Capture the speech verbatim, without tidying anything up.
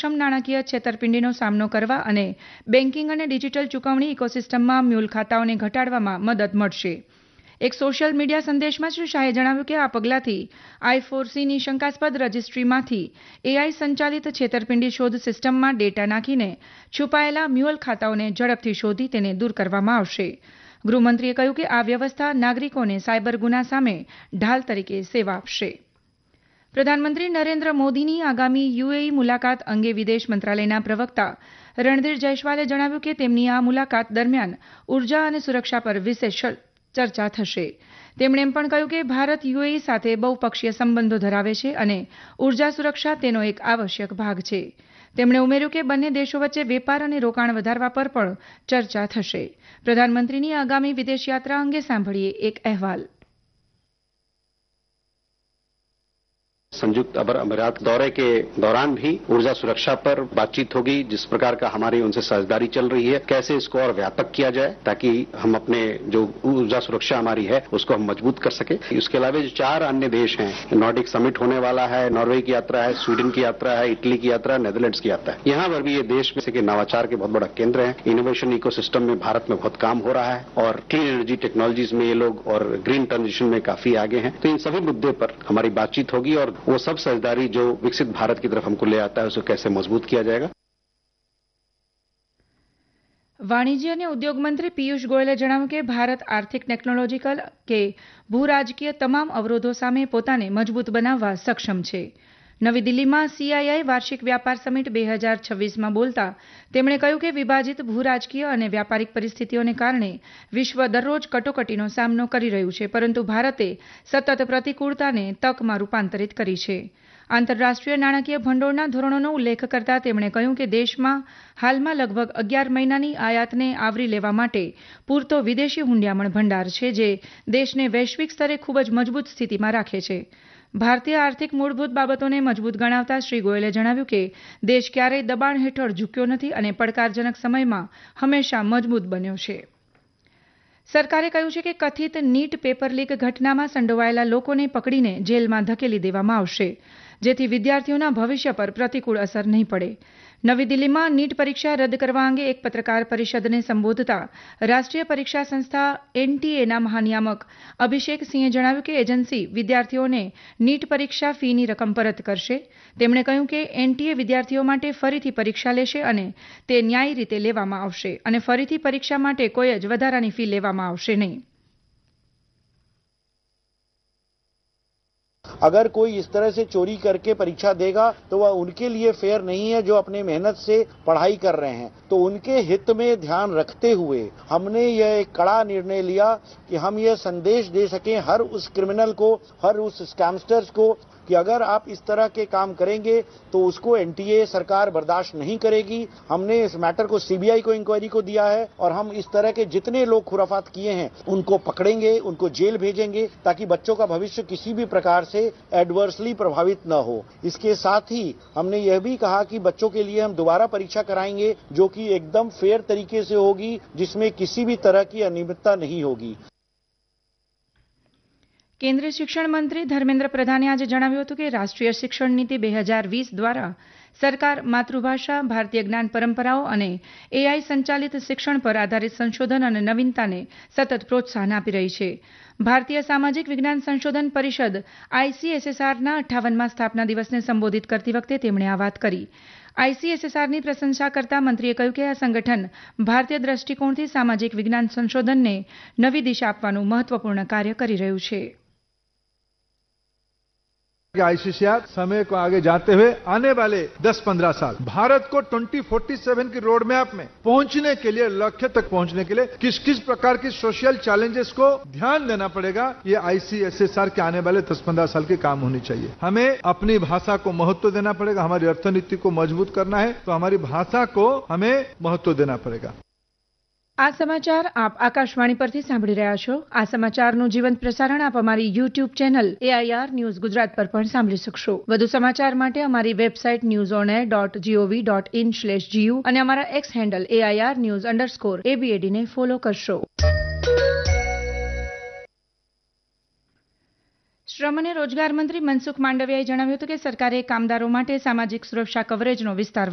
સક્ષમ નાણાકીય છેતરપિંડીનો સામનો કરવા અને બેન્કિંગ અને ડિજિટલ ચૂકવણી ઇકોસિસ્ટમમાં મ્યુલ ખાતાઓને ઘટાડવામાં મદદ મળશે. એક સોશિયલ મીડિયા સંદેશમાં શ્રી શાહે જણાવ્યું કે આ પગલાંથી આઈ ફોર સીની શંકાસ્પદ રજિસ્ટ્રીમાંથી એઆઈ સંચાલિત છેતરપિંડી શોધ સિસ્ટમમાં ડેટા નાખીને છુપાયેલા મ્યુઅલ ખાતાઓને ઝડપથી શોધી તેને દૂર કરવામાં આવશે. ગૃહમંત્રીએ કહ્યું કે આ વ્યવસ્થા નાગરિકોને સાયબર ગુના સામે ઢાલ તરીકે સેવા આપશે. પ્રધાનમંત્રી નરેન્દ્ર મોદીની આગામી યુએઈ મુલાકાત અંગે વિદેશ મંત્રાલયના પ્રવક્તા રણધીર જયસ્વાલે જણાવ્યું કે તેમની આ મુલાકાત દરમિયાન ઉર્જા અને સુરક્ષા પર વિશેષ ચર્ચા થશે. તેમણે એમ પણ કહ્યું કે ભારત યુએઈ સાથે બહુપક્ષીય સંબંધો ધરાવે છે અને ઉર્જા સુરક્ષા તેનો એક આવશ્યક ભાગ છે. તેમણે ઉમેર્યું કે બંને દેશો વચ્ચે વેપાર અને રોકાણ વધારવા પર પણ ચર્ચા થશે. પ્રધાનમંત્રીની આગામી વિદેશ યાત્રા અંગે સાંભળીએ એક અહેવાલ. संयुक्त अरब अमीरात दौरे के दौरान भी ऊर्जा सुरक्षा पर बातचीत होगी. जिस प्रकार का हमारी उनसे साझेदारी चल रही है, कैसे इसको और व्यापक किया जाए ताकि हम अपने जो ऊर्जा सुरक्षा हमारी है उसको हम मजबूत कर सके. इसके अलावा जो चार अन्य देश हैं, नॉर्डिक समिट होने वाला है, नॉर्वे की यात्रा है, स्वीडन की यात्रा है, इटली की यात्रा है, नेदरलैंड्स की यात्रा है. यहाँ पर भी ये देश में से के नवाचार के बहुत बड़ा केंद्र है. इनोवेशन इकोसिस्टम में भारत में बहुत काम हो रहा है और क्लीन एनर्जी टेक्नोलॉजीज में ये लोग और ग्रीन ट्रांजिशन में काफी आगे हैं. तो इन सभी मुद्दे पर हमारी बातचीत होगी और वो सब साझेदारी जो विकसित भारत की तरफ हमको ले आता है उसको कैसे मजबूत किया जाएगा. વાણિજ્ય અને ઉદ્યોગ મંત્રી પિયુષ ગોયલે જણાવ્યું કે ભારત આર્થિક, ટેકનોલોજીકલ કે ભૂ રાજકીય તમામ અવરોધો સામે પોતાને મજબૂત બનાવવા સક્ષમ છે. નવી દિલ્હીમાં સીઆઈઆઈ વાર્ષિક વ્યાપાર સમિટ બે હજાર છવ્વીસમાં બોલતા તેમણે કહ્યું કે વિભાજિત ભૂ રાજકીય અને વ્યાપારિક પરિસ્થિતિઓને કારણે વિશ્વ દરરોજ કટોકટીનો સામનો કરી રહ્યું છે, પરંતુ ભારતે સતત પ્રતિકૂળતાને તકમાં રૂપાંતરિત કરી છે. આંતરરાષ્ટ્રીય નાણાકીય ભંડોળના ધોરણોનો ઉલ્લેખ કરતા તેમણે કહ્યું કે દેશમાં હાલમાં લગભગ અગિયાર મહિનાની આયાતને આવરી લેવા માટે પૂરતો વિદેશી હુંડિયામણ ભંડાર છે, જે દેશને વૈશ્વિક સ્તરે ખૂબ જ મજબૂત સ્થિતિમાં રાખે છે. ભારતીય આર્થિક મૂળભૂત બાબતોને મજબૂત ગણાવતા શ્રી ગોયલે જણાવ્યું કે દેશ ક્યારેય દબાણ હેઠળ ઝૂક્યો નથી અને પડકારજનક સમયમાં હંમેશા મજબૂત બન્યો છે. સરકારે કહ્યું છે કે કથિત નીટ પેપર લીક ઘટનામાં સંડોવાયેલા લોકોને પકડીને જેલમાં ધકેલી દેવામાં આવશે, જેથી વિદ્યાર્થીઓના ભવિષ્ય પર પ્રતિકૂળ અસર નહીં પડે. નવી દિલ્હીમાં નીટ પરીક્ષા રદ કરવા અંગે એક પત્રકાર પરિષદને સંબોધતા રાષ્ટ્રીય પરીક્ષા સંસ્થા એનટીએના મહાનિયામક અભિષેક સિંહે જણાવ્યું કે એજન્સી વિદ્યાર્થીઓને નીટ પરીક્ષા ફીની રકમ પરત કરશે. તેમણે કહ્યું કે એનટીએ વિદ્યાર્થીઓ માટે ફરીથી પરીક્ષા લેશે અને તે ન્યાયી રીતે લેવામાં આવશે અને ફરીથી પરીક્ષા માટે કોઈ જ વધારાની ફી લેવામાં આવશે નહીં. अगर कोई इस तरह से चोरी करके परीक्षा देगा तो वह उनके लिए फेयर नहीं है जो अपने मेहनत से पढ़ाई कर रहे हैं. तो उनके हित में ध्यान रखते हुए हमने यह एक कड़ा निर्णय लिया कि हम यह संदेश दे सकें हर उस क्रिमिनल को, हर उस स्कैमस्टर्स को कि अगर आप इस तरह के काम करेंगे तो उसको एनटीए सरकार बर्दाश्त नहीं करेगी. हमने इस मैटर को सीबीआई को इंक्वायरी को दिया है और हम इस तरह के जितने लोग खुराफात किए हैं उनको पकड़ेंगे, उनको जेल भेजेंगे ताकि बच्चों का भविष्य किसी भी प्रकार से एडवर्सली प्रभावित न हो. इसके साथ ही हमने यह भी कहा कि बच्चों के लिए हम दोबारा परीक्षा कराएंगे जो कि एकदम फेयर तरीके से होगी, जिसमें किसी भी तरह की अनियमितता नहीं होगी. કેન્દ્રીય શિક્ષણ મંત્રી ધર્મેન્દ્ર પ્રધાને આજે જણાવ્યું હતું કે રાષ્ટ્રીય શિક્ષણ નીતિ બે હજાર વીસ દ્વારા સરકાર માતૃભાષા, ભારતીય જ્ઞાન પરંપરાઓ અને એઆઈ સંચાલિત શિક્ષણ પર આધારિત સંશોધન અને નવીનતાને સતત પ્રોત્સાહન આપી રહી છે. ભારતીય સામાજિક વિજ્ઞાન સંશોધન પરિષદ આઈસીએસએસઆરના અઠ્ઠાવનમાં સ્થાપના દિવસને સંબોધિત કરતી વખતે તેમણે આ વાત કરી. આઈસીએસએસઆરની પ્રશંસા કરતા મંત્રીએ કહ્યું કે આ સંગઠન ભારતીય દ્રષ્ટિકોણથી સામાજિક વિજ્ઞાન સંશોધનને નવી દિશા આપવાનું મહત્વપૂર્ણ કાર્ય કરી રહ્યું છે. आईसीसीआर समय को आगे जाते हुए आने वाले दस पंद्रह साल भारत को ट्वेंटी फोर्टी सेवन की रोड मैप में पहुंचने के लिए, लक्ष्य तक पहुंचने के लिए किस किस प्रकार की सोशल चैलेंजेस को ध्यान देना पड़ेगा, ये आईसीएसएसआर के आने वाले दस पंद्रह साल के काम होनी चाहिए. हमें अपनी भाषा को महत्व देना पड़ेगा. हमारी अर्थनीति को मजबूत करना है तो हमारी भाषा को हमें महत्व देना पड़ेगा. આ સમાચાર આપ આકાશવાણી પરથી સાંભળી રહ્યા છો. આ સમાચારનું જીવંત પ્રસારણ આપ અમારી YouTube channel AIR news Gujarat પર પણ સાંભળી શકશો. વધુ સમાચાર માટે અમારી website news on air dot GOV dot in slash GU અને અમારા x handle AIR news underscore એબીએડીને follow કરશો. શ્રમ અને રોજગાર મંત્રી મનસુખ માંડવિયાએ જણાવ્યું હતું કે સરકારે કામદારો માટે સામાજિક સુરક્ષા કવરેજનો વિસ્તાર